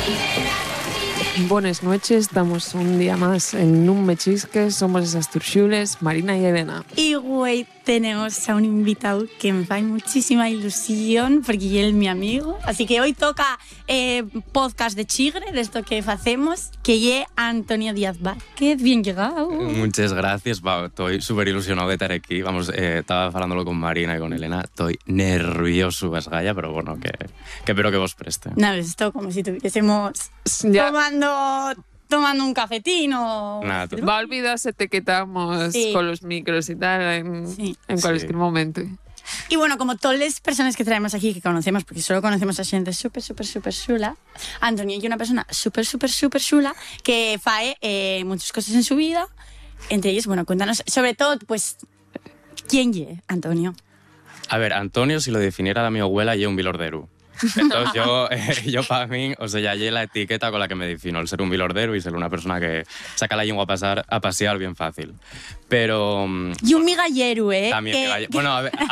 Buenas noches, estamos un día más en Un Me Chisques, somos esas turxules, Marina y Elena. Y güey, tenemos a un invitado que me da muchísima ilusión porque él es mi amigo. Así que hoy toca podcast de Chigre, de esto que hacemos, que es Antonio Díaz Vázquez. Bien llegado. Muchas gracias, estoy súper ilusionado de estar aquí. Vamos, estaba hablándolo con Marina y con Elena. Estoy nervioso, Vasgaya, pero bueno, que espero que vos preste. No, esto como si tuviésemos tomando un cafetín o... Nada, Va a olvidarse que estamos con los micros y tal en cualquier momento. Y bueno, como todas las personas que traemos aquí que conocemos, porque solo conocemos a gente súper chula, Antonio es una persona súper chula que fae muchas cosas en su vida. Entre ellas, bueno, cuéntanos, sobre todo, pues, ¿quién es Antonio? A ver, Antonio, si lo definiera mi abuela, es un bilordero. Entonces yo para mí, o sea, ya hay la etiqueta con la que me defino, el ser un bilordero y ser una persona que saca la lengua a pasear bien fácil. Pero... Y un migallero, ¿eh? También, bueno,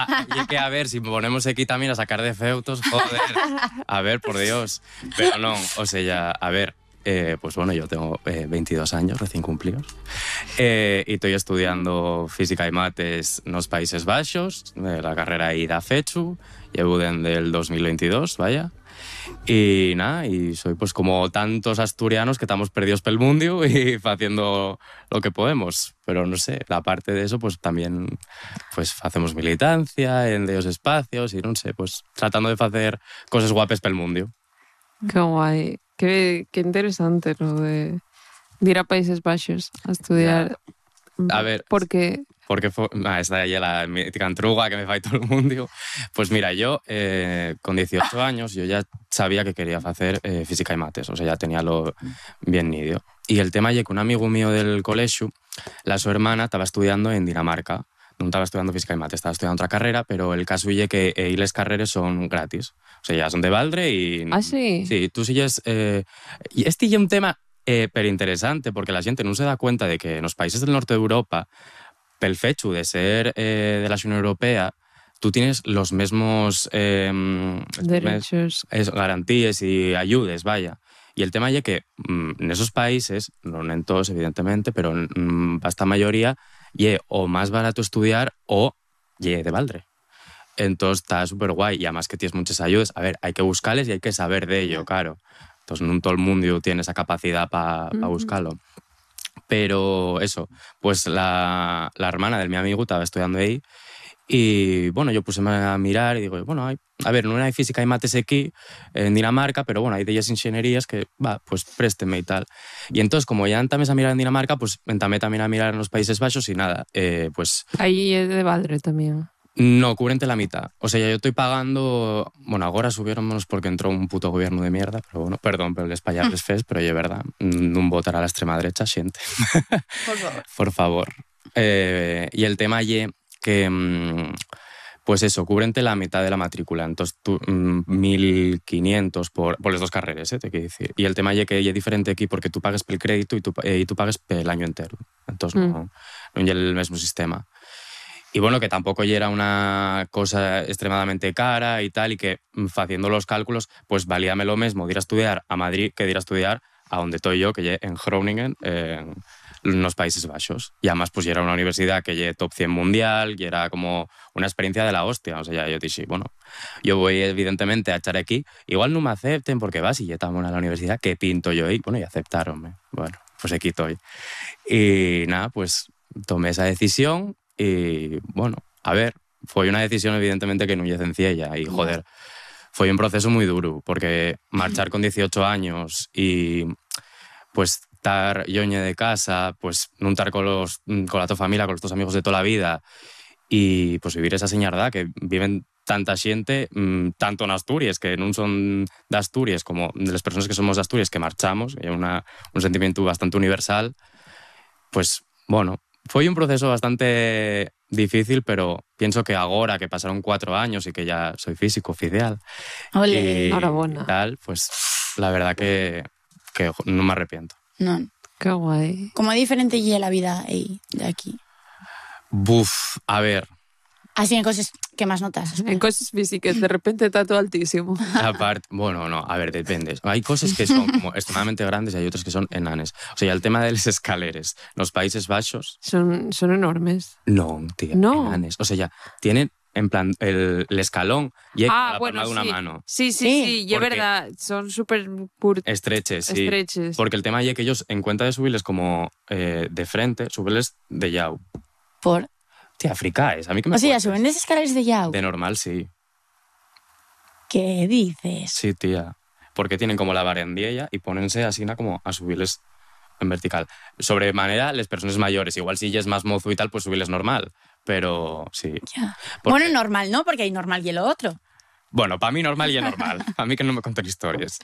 a ver, si ponemos aquí también a sacar de feutos, joder, a ver, por Dios. Pero no, o sea, ya, a ver, pues bueno, yo tengo 22 años recién cumplidos y estoy estudiando física y mates en los Países Bajos, la carrera ahí da fechu, llevo desde el 2022, vaya. Y nada, y soy pues como tantos asturianos que estamos perdidos pel mundo y haciendo lo que podemos. Pero no sé, aparte de eso, pues también pues hacemos militancia en los espacios y no sé, pues tratando de hacer cosas guapes pel mundo. Qué guay, qué interesante lo de ir a Países Bajos a estudiar. A ver, porque esta ya la mítica antruga que me fa todo el mundo. Pues mira, yo con 18 años yo ya sabía que quería hacer física y mates, o sea, ya tenía lo bien nidio. Y el tema es que un amigo mío del colegio, su hermana estaba estudiando en Dinamarca. No estaba estudiando física y mates, estaba estudiando otra carrera, pero el caso es que las carreras son gratis. O sea, ya son de Valdre y... ¿Ah, sí? Sí, tú sigues... y este es un tema pero interesante, porque la gente no se da cuenta de que en los países del norte de Europa, pel fechu de ser de la Unión Europea, tú tienes los mismos derechos, garantías y ayudes, vaya. Y el tema es que en esos países, no en todos evidentemente, pero en vasta mayoría, ye o más barato estudiar o ye de Valdre. Entonces está súper guay y además que tienes muchas ayudas. A ver, hay que buscarles y hay que saber de ello, claro. Entonces no todo el mundo tiene esa capacidad para buscarlo. Pero eso, pues la hermana de mi amigo estaba estudiando ahí y bueno, yo puse a mirar y digo, bueno, a ver, no hay física y mates aquí en Dinamarca, pero bueno, hay de ellas ingenierías que, pues présteme y tal. Y entonces, como ya entamé a mirar en Dinamarca, pues entamé también a mirar en los Países Bajos y nada, pues... Ahí es de Valdre también. No, cúbrente la mitad. O sea, yo estoy pagando... Bueno, ahora subieron menos porque entró un puto gobierno de mierda, pero bueno, perdón, pero les payables fes, pero es verdad, no votar a la extrema derecha, siente. Por favor. Por favor. Y el tema es que, pues eso, cúbrente la mitad de la matrícula, entonces tú, 1.500 por las dos carreras, te quiero decir. Y el tema es que es diferente aquí porque tú pagas pel crédito y tú pagas pel año entero. Entonces no es el mismo sistema. Y bueno, que tampoco ya era una cosa extremadamente cara y tal, y que haciendo los cálculos, pues valíame lo mismo de ir a estudiar a Madrid que de ir a estudiar a donde estoy yo, que ya en Groningen, en los Países Bajos. Y además, pues ya era una universidad que ya top 100 mundial, y era como una experiencia de la hostia. O sea, ya yo dije, bueno, yo voy evidentemente a echar aquí, igual no me acepten porque vas y ya estamos en la universidad, ¿qué pinto yo ahí? Bueno, y aceptaronme. Bueno, pues aquí estoy. Y nada, pues tomé esa decisión. Y bueno, a ver, fue una decisión evidentemente que no es sencilla y joder, fue un proceso muy duro porque marchar con 18 años y pues estar yoñe de casa, pues no estar con la tu familia, con los tus amigos de toda la vida y pues vivir esa señardad que viven tanta gente, tanto en Asturias, que no son de Asturias como de las personas que somos de Asturias que marchamos, y un sentimiento bastante universal, pues bueno, fue un proceso bastante difícil, pero pienso que ahora que pasaron 4 años y que ya soy físico oficial Ole, enhorabuena. Tal, pues la verdad que no me arrepiento. No. Qué guay. ¿Cómo diferente es la vida ahí, de aquí? Buf, a ver, Así en cosas que más notas. En cosas físicas, de repente está todo altísimo. Aparte, bueno, no, a ver, depende. Hay cosas que son como extremadamente grandes y hay otras que son enanes. O sea, el tema de las escaleras, los Países Bajos, Son enormes. no, tía, No. enanes. O sea, ya, tienen en plan el escalón y la palma de una sí. mano. Sí, Sí, y es porque- verdad, son súper Estreches, sí. estreches. Porque el tema es que ellos, en cuenta de subirles como de frente, subirles de yao. Por... Tía, fricaes, a mí que me O sea, cuentes. suben esas escaleras de Yao. De normal, sí. ¿Qué dices? Sí, tía. Porque tienen como la barandilla y pónense así como a subirles en vertical. Sobremanera, las personas mayores. Igual si ella es más mozo y tal, pues subirles normal. Pero sí. Ya. Porque- Bueno, normal no, porque hay normal y el otro. Bueno, para mí normal y es normal. A mí que no me conten historias.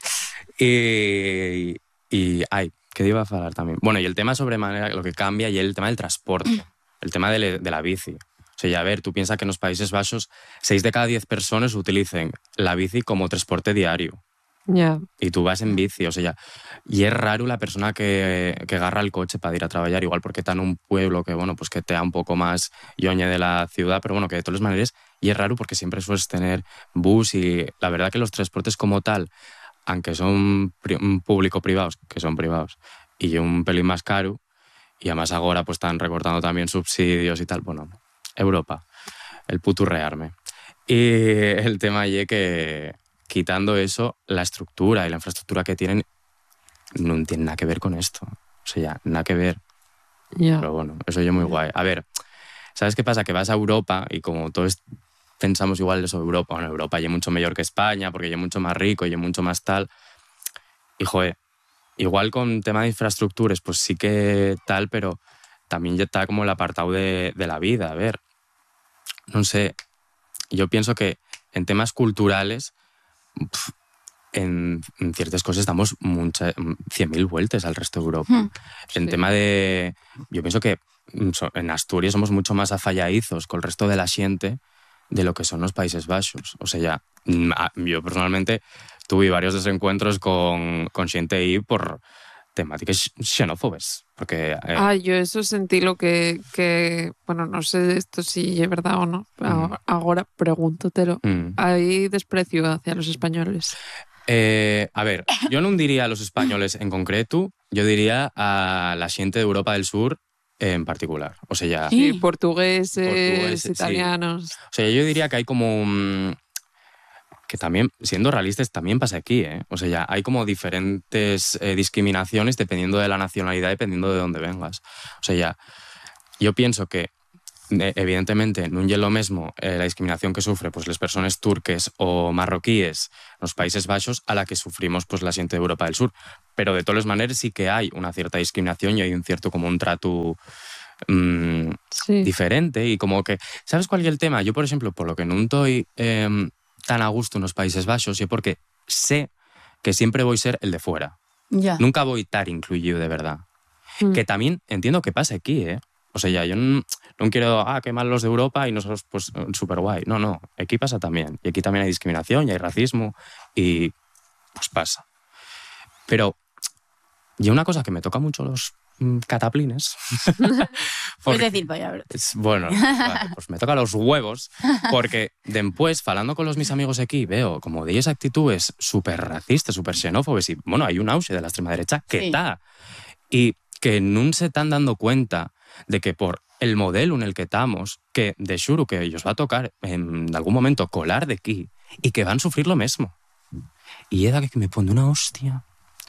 Ay, ¿qué iba a hablar también? Bueno, y el tema sobremanera, lo que cambia y el tema del transporte. El tema de la bici. O sea, ya a ver, tú piensas que en los Países Bajos 6 de cada 10 personas utilicen la bici como transporte diario. Ya. Y tú vas en bici, o sea, ya. Y es raro la persona que agarra el coche para ir a trabajar, igual porque está en un pueblo que, bueno, pues que te da un poco más yoñe de la ciudad, pero bueno, que de todas maneras, y es raro porque siempre sueles tener bus y la verdad que los transportes como tal, aunque son un público privados, que son privados, y un pelín más caro, y además ahora pues están recortando también subsidios y tal, bueno, Europa, el puturrearme. Y el tema es que, quitando eso, la estructura y la infraestructura que tienen no tiene nada que ver con esto. O sea, ya, nada que ver. Ya. Pero bueno, eso yo muy guay. A ver, ¿sabes qué pasa? Que vas a Europa y como todos pensamos igual de eso de Europa, bueno, Europa ya es mucho mejor que España porque ya es mucho más rico y es mucho más tal. Y joder, igual con tema de infraestructuras, pues sí que tal, pero también ya está como el apartado de la vida. A ver, no sé, yo pienso que en temas culturales, en ciertas cosas damos 100.000 vueltas al resto de Europa. En Sí. tema de... Yo pienso que en Asturias somos mucho más afalladizos con el resto de la xente de lo que son los Países Bajos. O sea, ya, yo personalmente tuve varios desencuentros con xente ahí por temáticas xenófobas. Porque... Yo eso sentí lo que, bueno, no sé esto si es verdad o no. Ahora pregúntatelo. Hay desprecio hacia los españoles. A ver, yo no diría a los españoles en concreto, yo diría a la xente de Europa del Sur en particular. O sea, ya... Sí, portugueses, Portugueses, italianos. O sea, yo diría que hay como... que también, siendo realistas, también pasa aquí, ¿eh? O sea, ya hay como diferentes discriminaciones dependiendo de la nacionalidad, dependiendo de dónde vengas. O sea, ya, yo pienso que evidentemente no es lo mismo la discriminación que sufre pues las personas turques o marroquíes en los Países Bajos a la que sufrimos pues la gente de Europa del Sur, pero de todas maneras sí que hay una cierta discriminación y hay un cierto como un trato Sí. diferente y como que ¿sabes cuál es el tema? Yo por ejemplo, por lo que no estoy tan a gusto en los Países Bajos y es porque sé que siempre voy a ser el de fuera, Ya. nunca voy a estar incluido de verdad. Mm. Que también entiendo que pasa aquí, ¿eh? O sea, ya, yo no quiero, qué mal los de Europa y nosotros, pues, súper guay. No, aquí pasa también. Y aquí también hay discriminación y hay racismo y, pues, pasa. Pero, y una cosa que me toca mucho los cataplines... Puedes decir, vaya, a ver. Bueno, vale, pues me toca los huevos, porque después, falando con mis amigos aquí, veo como de ellas actitudes súper racistas, súper xenófobes y, bueno, hay un auge de la extrema derecha que Sí. está. Y que no se están dando cuenta de que por el modelo en el que estamos, que de xuro que ellos va a tocar en algún momento colar de aquí y que van a sufrir lo mismo. Y era que me pone una hostia.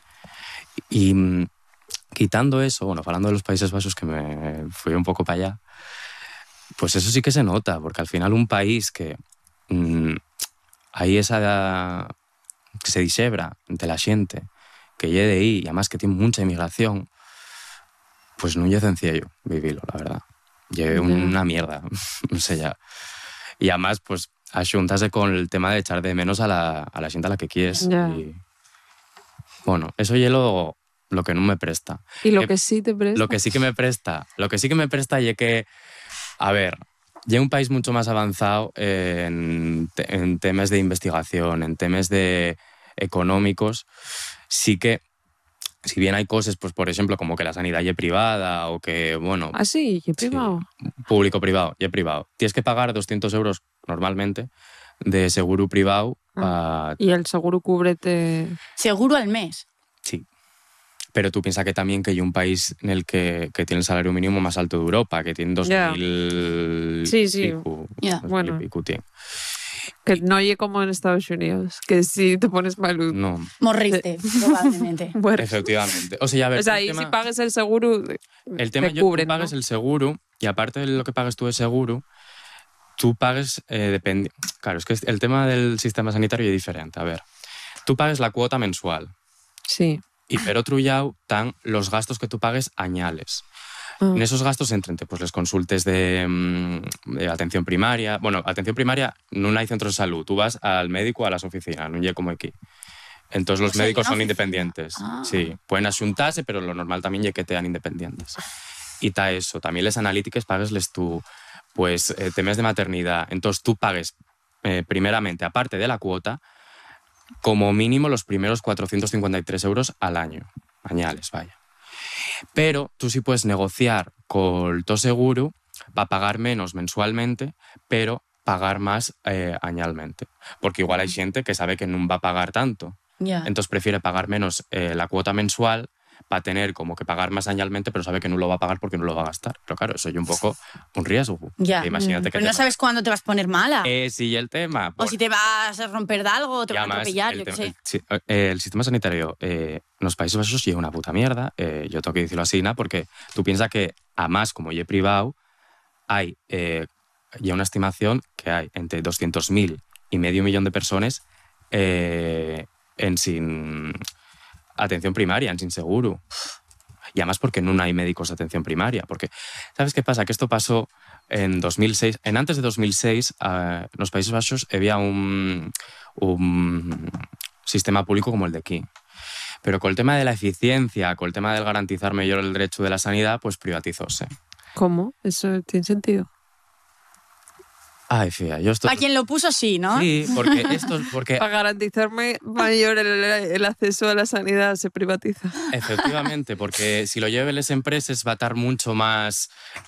Y quitando eso, bueno, hablando de los Países Bajos, que me fui un poco para allá, pues eso sí que se nota, porque al final un país que hay esa que se disebra entre la gente, que llegue de ahí, y además que tiene mucha inmigración, pues no es sencillo vivirlo, la verdad. Lleve una mierda, no sé ya. Y además, pues, axuntarse con el tema de echar de menos a la gente a la que quieres. Ya. Y, bueno, eso es lo que no me presta. Y lo que sí te presta. Lo que sí que me presta y que, a ver, ya un país mucho más avanzado en temas de investigación, en temas de económicos, sí que si bien hay cosas, pues por ejemplo, como que la sanidad ya es privada o que, bueno... Ah, sí, y privado. Sí, público-privado, ya privado. Tienes que pagar 200 euros normalmente de seguro privado. ¿Y el seguro cubrete? Seguro al mes. Sí. Pero tú piensas que también que hay un país en el que tiene el salario mínimo más alto de Europa, que tiene 2.000 Sí. pico, Bueno. pico tiene. Que no oye como en Estados Unidos, que si te pones malud. No. Morriste, probablemente. Bueno. Efectivamente. O sea, ya ves, ahí si pagues el seguro, el tema te cubren, tú pagues ¿no? el seguro y aparte de lo que pagues tú de seguro, tú pagues, depende. Claro, es que el tema del sistema sanitario es diferente. A ver, tú pagues la cuota mensual. Sí. Y per otro lado están los gastos que tú pagues añales. En esos gastos entran pues les consultes de atención primaria. Bueno, atención primaria no hay centros de salud. Tú vas al médico a las oficinas, no llega como aquí. Entonces los médicos son independientes. Sí, pueden asuntarse, pero lo normal también es que te dan independientes. Y está eso. También les analíticas paguesles tú, pues, temas de maternidad. Entonces tú pagues primeramente, aparte de la cuota, como mínimo los primeros 453 euros al año. Añales, vaya. Pero tú sí puedes negociar con tu seguro para pagar menos mensualmente, pero pagar más anualmente. Porque igual hay gente que sabe que no va a pagar tanto. Yeah. Entonces prefiere pagar menos la cuota mensual para tener como que pagar más anualmente, pero sabe que no lo va a pagar porque no lo va a gastar. Pero claro, eso es un poco un riesgo. Yeah. Imagínate que pero no sabes cuándo te vas a poner mala. Sí, el tema. O si te vas a romper de algo, o te vas a atropellar, yo qué sé. El sistema sanitario en los Países Bajos es una puta mierda. Yo tengo que decirlo así, ¿no? Porque tú piensas que, además, como ya privado, hay ya una estimación que hay entre 200.000 y medio millón de personas en sin atención primaria, en sin seguro. Y además porque no hay médicos de atención primaria. Porque, ¿sabes qué pasa? Que esto pasó en 2006. Antes de 2006, en los Países Bajos había un sistema público como el de aquí. Pero con el tema de la eficiencia, con el tema del garantizar mejor el derecho de la sanidad, pues privatizóse. ¿Cómo? ¿Eso tiene sentido? Ay, fía, yo estoy... A quien lo puso sí, ¿no? Sí, porque esto es porque... Para garantizarme mayor el acceso a la sanidad se privatiza. Efectivamente, porque si lo lleven las empresas va a estar mucho más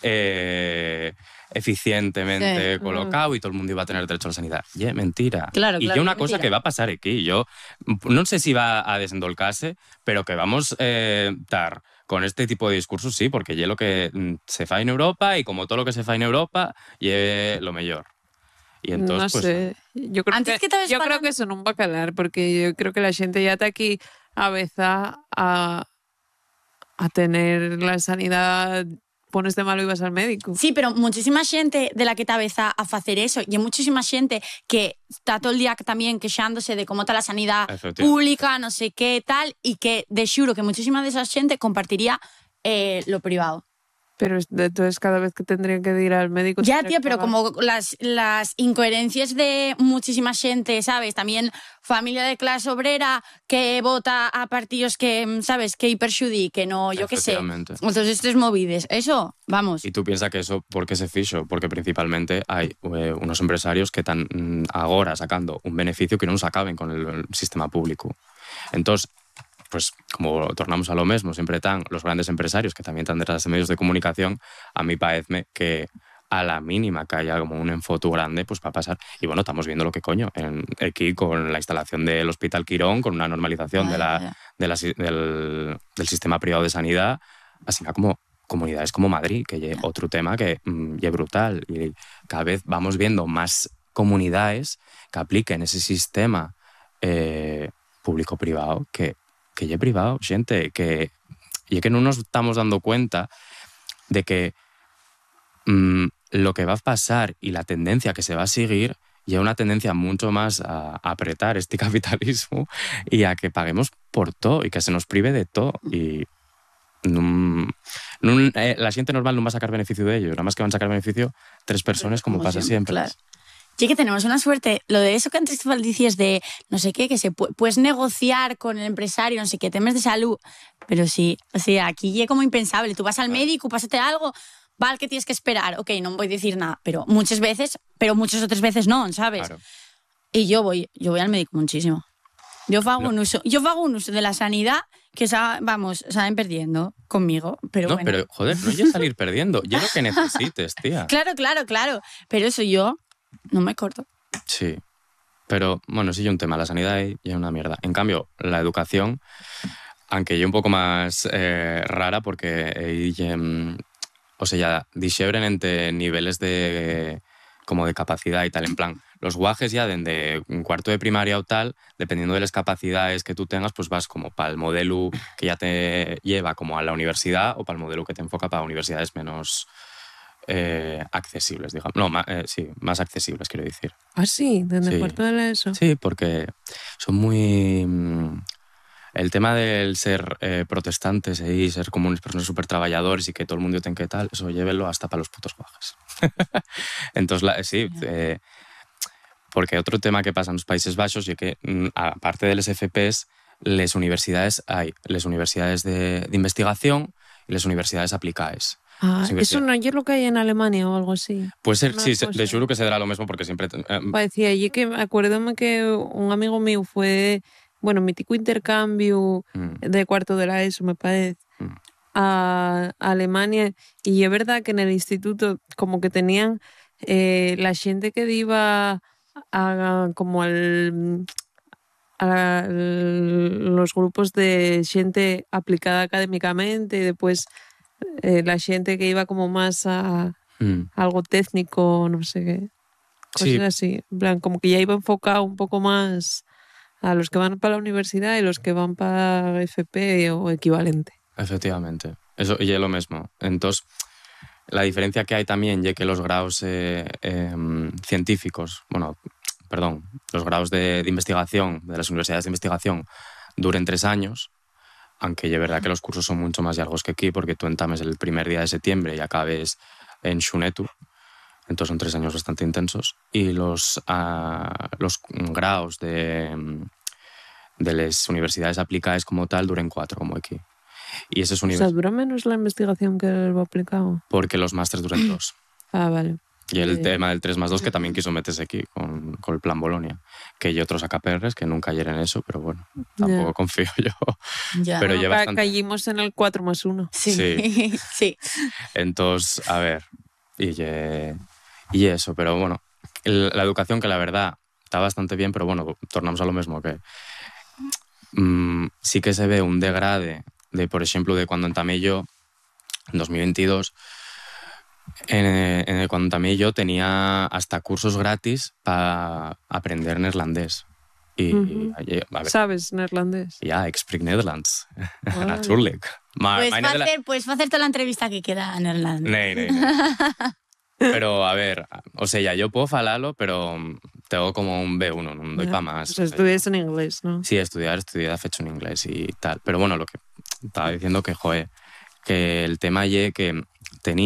eficientemente colocado y todo el mundo iba a tener derecho a la sanidad. Mentira. Claro, y una cosa que va a pasar aquí, yo no sé si va a desendolcarse, pero que vamos a estar con este tipo de discursos, sí, porque ya lo que se fa en Europa y como todo lo que se fa en Europa, ya lo mejor. Y entonces, no sé. Yo creo creo que eso no va a calar, porque yo creo que la gente ya está aquí a veces a tener la sanidad, pones de malo y vas al médico. Sí, pero muchísima xente de la que te aveza a facer eso, y hay muchísima xente que está todo el día también queixándose de cómo está la sanidad pública, no sé qué, tal, y que de xuro que muchísima de esa xente compartiría lo privado. Pero entonces cada vez que tendrían que ir al médico... Ya, tía, pero como las incoherencias de muchísima gente, ¿sabes? También familia de clase obrera que vota a partidos que, ¿sabes? Que hiperxudiquen, no, yo qué sé. Entonces, estos movides. Eso, vamos. Y tú piensas que eso, ¿por qué se fixo? Porque principalmente hay unos empresarios que están ahora sacando un beneficio que no nos acaben con el sistema público. Entonces, pues como tornamos a lo mismo, siempre están los grandes empresarios que también están detrás de medios de comunicación. A mí parece que a la mínima que haya como un enfoto grande, pues va a pasar. Y bueno, estamos viendo lo que coño, aquí con la instalación del Hospital Quirón, con una normalización del sistema privado de sanidad, así como comunidades como Madrid, que es otro tema que es brutal. Y cada vez vamos viendo más comunidades que apliquen ese sistema público-privado que ya es privado, gente, y es que no nos estamos dando cuenta de que lo que va a pasar y la tendencia que se va a seguir ya es una tendencia mucho más a apretar este capitalismo y a que paguemos por todo y que se nos prive de todo. Y la gente normal no va a sacar beneficio de ello, nada más que van a sacar beneficio 3 personas como pasa siempre. Claro. Sí que tenemos una suerte, lo de eso que antes decías de no sé qué, que puedes negociar con el empresario, no sé qué, temas de salud, pero sí, o sea, aquí es como impensable, tú vas al médico, pásate algo, vale, que tienes que esperar, ok, no voy a decir nada, pero muchas otras veces no, ¿sabes? Claro. Y yo voy al médico muchísimo. Yo hago un uso de la sanidad que saben perdiendo conmigo, pero no, bueno. pero joder, no ya salir perdiendo, ya lo que necesites, tía. Claro, pero eso yo no me corto. Sí, pero bueno, sí, hay un tema, la sanidad y es una mierda. En cambio, la educación, aunque yo un poco más rara, porque o sea, ya dixebren entre niveles como de capacidad y tal, en plan, los guajes ya desde un cuarto de primaria o tal, dependiendo de las capacidades que tú tengas, pues vas como para el modelo que ya te lleva como a la universidad o para el modelo que te enfoca para universidades menos accesibles, digamos. No, sí, más accesibles, quiero decir. Ah, sí, desde Sí. cuarto de la ESO. Sí, porque son muy... el tema del ser protestantes y ser como unas personas súper trabajadores y que todo el mundo tenga que tal, eso llévelo hasta para los putos guajes. Entonces, sí, porque otro tema que pasa en los Países Bajos es que, aparte de los FPs, las universidades hay les universidades de investigación y las universidades aplicadas. Ah, eso no es lo que hay en Alemania o algo así. Puede ser, Una sí, cosa. de seguro que se dará lo mismo porque siempre... Parecía allí que, acuérdame que un amigo mío fue, bueno, mítico intercambio de cuarto de la ESO, me parece, a Alemania, y es verdad que en el instituto como que tenían la gente que iba como a los grupos de gente aplicada académicamente, y después la gente que iba como más a algo técnico, no sé qué, cosas Sí. así, en plan, como que ya iba enfocado un poco más a los que van para la universidad y los que van para FP o equivalente. Efectivamente, eso y es lo mismo. Entonces, la diferencia que hay también es que los grados científicos, los grados de investigación de las universidades de investigación duren 3 años, aunque es verdad que los cursos son mucho más largos que aquí, porque tú entames el primer día de septiembre y acabes en Xunetu, entonces son 3 años bastante intensos, y los grados de las universidades aplicadas como tal duren 4, como aquí. Y ese es O sea, dura menos la investigación que el aplicado. porque los másters duran 2. Ah, vale. Y el tema del 3+2 que también quiso meterse aquí con el plan Bolonia, que hay otros AKPRs que nunca hieren eso, pero bueno, tampoco confío yo. Ya. Pero lleva bastante... Caímos en el 4+1. Sí. Sí. Entonces, a ver, y eso, pero bueno, la educación que la verdad está bastante bien, pero bueno, tornamos a lo mismo, que sí que se ve un degrade de, por ejemplo, de cuando entamé yo, en 2022, cuando entamé yo tenía hasta cursos gratis para aprender neerlandés. Y, a ver, ¿Sabes neerlandés? ja, ik spreek Nederlands. Vale. Natuurlijk. Maar Puedes hacer toda la entrevista que queda en Irlanda. Nee. Pero, a ver, o sea, ya yo puedo falarlo, pero tengo como un B1, no doy para más. O sea, estudias en inglés, ¿no? Sí, estudiar fecho en inglés y tal. Pero bueno, lo que estaba diciendo que, joder, que el tema ye que